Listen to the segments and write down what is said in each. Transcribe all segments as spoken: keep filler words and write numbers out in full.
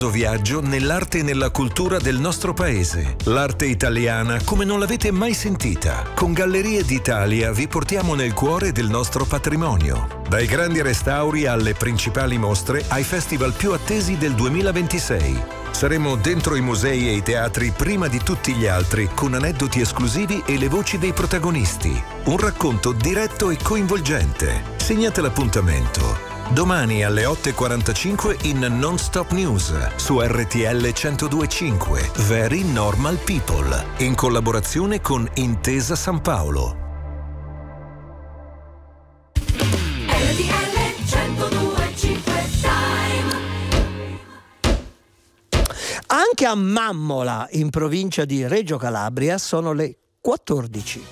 Viaggio nell'arte e nella cultura del nostro paese. L'arte italiana come non l'avete mai sentita. Con Gallerie d'Italia vi portiamo nel cuore del nostro patrimonio. Dai grandi restauri alle principali mostre, ai festival più attesi del duemilaventisei. Saremo dentro i musei e i teatri prima di tutti gli altri, con aneddoti esclusivi e le voci dei protagonisti. Un racconto diretto e coinvolgente. Segnate l'appuntamento. Domani alle otto e quarantacinque in Non Stop News su R T L centodue e cinque Very Normal People, in collaborazione con Intesa San Paolo. R T L centodue e cinque Time. Anche a Mammola, in provincia di Reggio Calabria, sono le quattordici.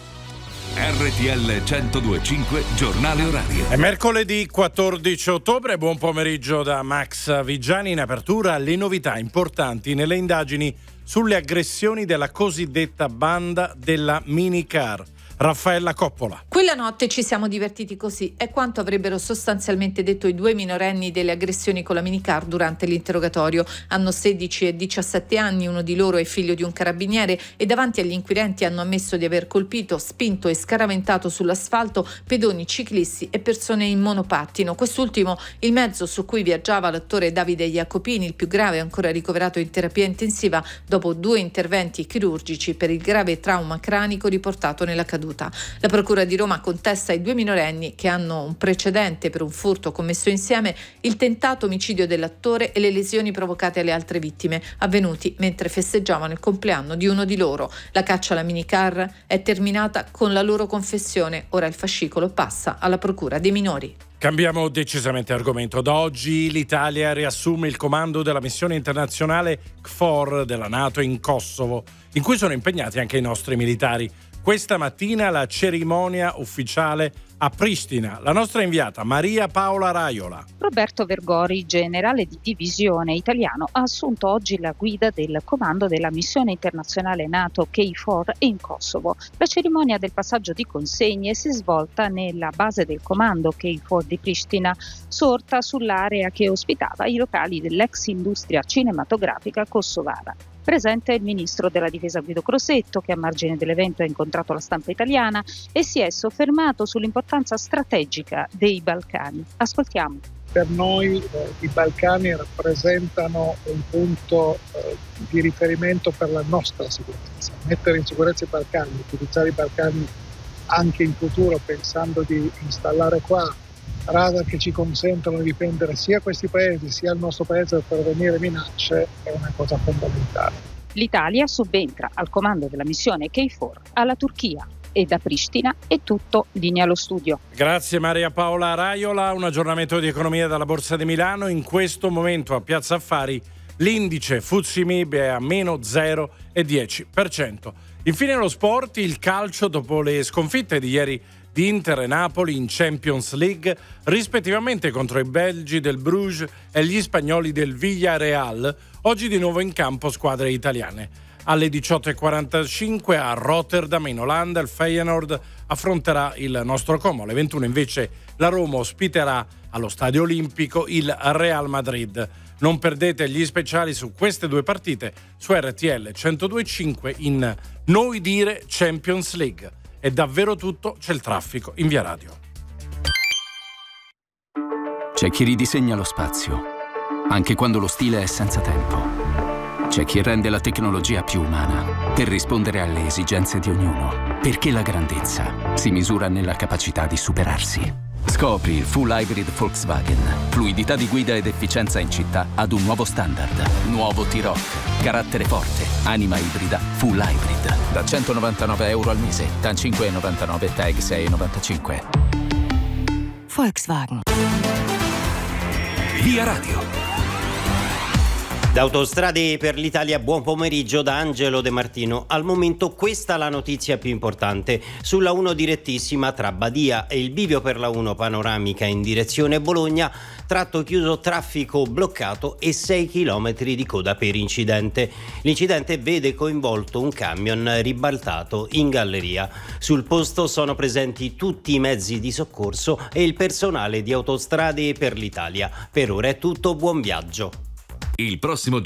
R T L centodue e cinque Giornale Orario. È mercoledì quattordici ottobre, buon pomeriggio da Max Vigiani. In apertura le novità importanti nelle indagini sulle aggressioni della cosiddetta banda della minicar. Raffaella Coppola. Quella notte ci siamo divertiti così, è quanto avrebbero sostanzialmente detto i due minorenni delle aggressioni con la minicar durante l'interrogatorio. Hanno sedici e diciassette anni, uno di loro è figlio di un carabiniere e davanti agli inquirenti hanno ammesso di aver colpito, spinto e scaraventato sull'asfalto pedoni, ciclisti e persone in monopattino. Quest'ultimo il mezzo su cui viaggiava l'attore Davide Jacopini, il più grave, ancora ricoverato in terapia intensiva dopo due interventi chirurgici per il grave trauma cranico riportato nella caduta. La Procura di Roma contesta ai due minorenni, che hanno un precedente per un furto commesso insieme, il tentato omicidio dell'attore e le lesioni provocate alle altre vittime, avvenuti mentre festeggiavano il compleanno di uno di loro. La caccia alla minicar è terminata con la loro confessione. Ora il fascicolo passa alla Procura dei minori. Cambiamo decisamente argomento. Da oggi l'Italia riassume il comando della missione internazionale K F O R della NATO in Kosovo, in cui sono impegnati anche i nostri militari. Questa mattina la cerimonia ufficiale a Pristina. La nostra inviata Maria Paola Raiola. Roberto Vergori, generale di divisione italiano, ha assunto oggi la guida del comando della missione internazionale NATO K F O R in Kosovo. La cerimonia del passaggio di consegne si è svolta nella base del comando K F O R di Pristina, sorta sull'area che ospitava i locali dell'ex industria cinematografica kosovara. Presente il ministro della difesa Guido Crosetto, che a margine dell'evento ha incontrato la stampa italiana e si è soffermato sull'importanza strategica dei Balcani. Ascoltiamo. Per noi eh, i Balcani rappresentano un punto eh, di riferimento per la nostra sicurezza. Mettere in sicurezza i Balcani, utilizzare i Balcani anche in futuro pensando di installare qua radar che ci consentono di difendere sia questi paesi sia il nostro paese da prevenire minacce è una cosa fondamentale. L'Italia subentra al comando della missione K F O R alla Turchia e da Pristina è tutto, linea allo studio. Grazie Maria Paola Raiola. Un aggiornamento di economia dalla Borsa di Milano. In questo momento a Piazza Affari l'indice F T S E M I B è a meno zero virgola dieci per cento. Infine lo sport, il calcio dopo le sconfitte di ieri di Inter e Napoli in Champions League, rispettivamente contro i belgi del Bruges e gli spagnoli del Villarreal. Oggi di nuovo in campo squadre italiane. Alle diciotto e quarantacinque a Rotterdam in Olanda il Feyenoord affronterà il nostro Como. Alle ventuno invece la Roma ospiterà allo Stadio Olimpico il Real Madrid. Non perdete gli speciali su queste due partite su R T L centodue e cinque in Noi Dire Champions League. È davvero tutto, c'è il traffico in via radio. C'è chi ridisegna lo spazio, anche quando lo stile è senza tempo. C'è chi rende la tecnologia più umana per rispondere alle esigenze di ognuno, perché la grandezza si misura nella capacità di superarsi. Scopri il full hybrid Volkswagen. Fluidità di guida ed efficienza in città ad un nuovo standard. Nuovo T-Roc. Carattere forte. Anima ibrida. Full hybrid. Da centonovantanove euro al mese. T A N cinque virgola novantanove, T A G sei virgola novantacinque. Volkswagen. Via Radio. Da Autostrade per l'Italia, buon pomeriggio da Angelo De Martino. Al momento questa la notizia più importante. Sulla uno direttissima tra Badia e il bivio per la uno panoramica in direzione Bologna, tratto chiuso, traffico bloccato e sei chilometri di coda per incidente. L'incidente vede coinvolto un camion ribaltato in galleria. Sul posto sono presenti tutti i mezzi di soccorso e il personale di Autostrade per l'Italia. Per ora è tutto, buon viaggio. Il prossimo